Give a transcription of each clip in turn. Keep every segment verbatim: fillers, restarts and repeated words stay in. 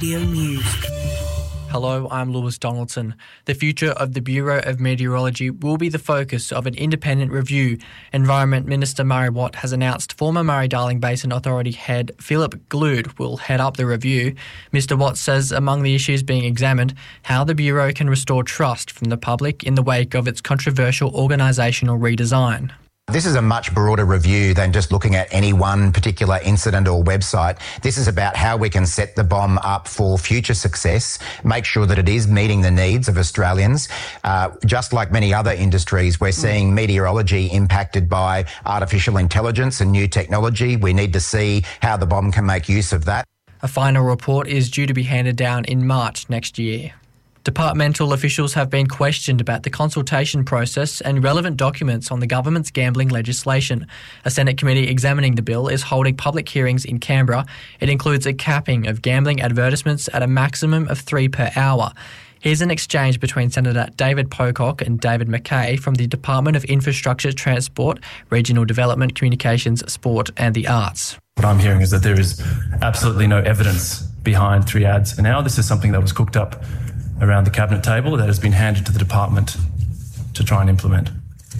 Radio News. Hello, I'm Lewis Donaldson. The future of the Bureau of Meteorology will be the focus of an independent review. Environment Minister Murray Watt has announced former Murray-Darling Basin Authority head Philip Glood will head up the review. Mister Watt says among the issues being examined, how the Bureau can restore trust from the public in the wake of its controversial organisational redesign. This is a much broader review than just looking at any one particular incident or website. This is about how we can set the bomb up for future success, make sure that it is meeting the needs of Australians. Uh, just like many other industries, we're seeing meteorology impacted by artificial intelligence and new technology. We need to see how the bomb can make use of that. A final report is due to be handed down in March next year. Departmental officials have been questioned about the consultation process and relevant documents on the government's gambling legislation. A Senate committee examining the bill is holding public hearings in Canberra. It includes a capping of gambling advertisements at a maximum of three per hour. Here's an exchange between Senator David Pocock and David McKay from the Department of Infrastructure, Transport, Regional Development, Communications, Sport and the Arts. What I'm hearing is that there is absolutely no evidence behind three ads an hour. This is something that was cooked up around the cabinet table that has been handed to the department to try and implement.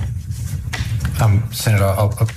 Um, Senator, I'll, I'll,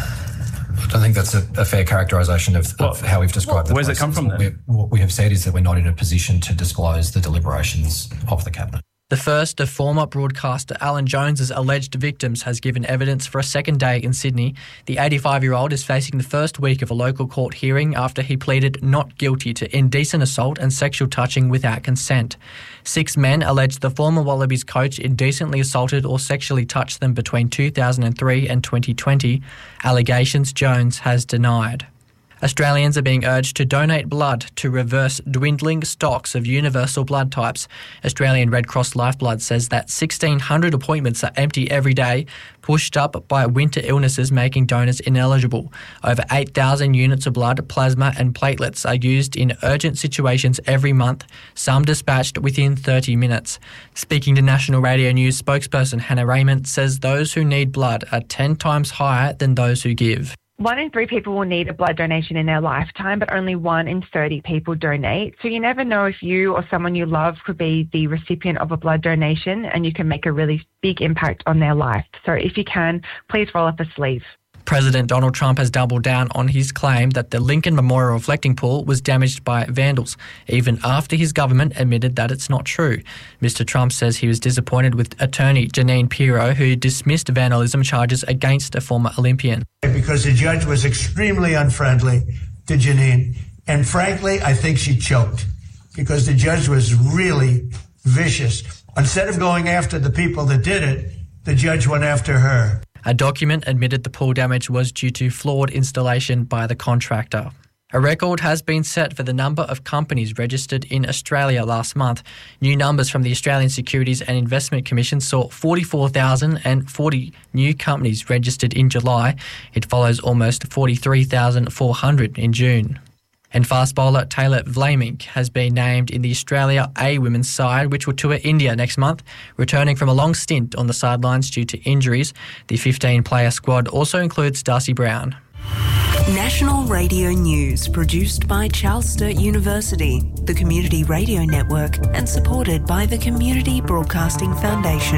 I don't think that's a, a fair characterisation of, well, of how we've described well, the where's process. it come from what then? What we have said is that we're not in a position to disclose the deliberations of the cabinet. The first of former broadcaster Alan Jones's alleged victims has given evidence for a second day in Sydney. The eighty-five-year-old is facing the first week of a local court hearing after he pleaded not guilty to indecent assault and sexual touching without consent. Six men alleged the former Wallabies coach indecently assaulted or sexually touched them between two thousand three and twenty twenty. Allegations Jones has denied. Australians are being urged to donate blood to reverse dwindling stocks of universal blood types. Australian Red Cross Lifeblood says that sixteen hundred appointments are empty every day, pushed up by winter illnesses making donors ineligible. Over eight thousand units of blood, plasma and platelets are used in urgent situations every month, some dispatched within thirty minutes. Speaking to National Radio News, spokesperson Hannah Raymond says those who need blood are ten times higher than those who give. One in three people will need a blood donation in their lifetime, but only one in thirty people donate. So you never know if you or someone you love could be the recipient of a blood donation, and you can make a really big impact on their life. So if you can, please roll up a sleeve. President Donald Trump has doubled down on his claim that the Lincoln Memorial reflecting pool was damaged by vandals, even after his government admitted that it's not true. Mister Trump says he was disappointed with attorney Jeanine Pirro, who dismissed vandalism charges against a former Olympian. Because the judge was extremely unfriendly to Jeanine, and frankly, I think she choked because the judge was really vicious. Instead of going after the people that did it, the judge went after her. A document admitted the pool damage was due to flawed installation by the contractor. A record has been set for the number of companies registered in Australia last month. New numbers from the Australian Securities and Investment Commission saw forty-four thousand forty new companies registered in July. It follows almost forty-three thousand four hundred in June. And fast bowler Taylor Vlaming has been named in the Australia A women's side, which will tour India next month. Returning from a long stint on the sidelines due to injuries, the fifteen-player squad also includes Darcy Brown. National Radio News, produced by Charles Sturt University, the Community Radio Network, and supported by the Community Broadcasting Foundation.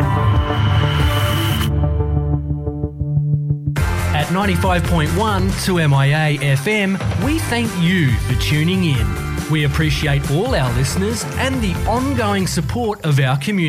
At ninety-five point one two M I A F M, we thank you for tuning in. We appreciate all our listeners and the ongoing support of our community.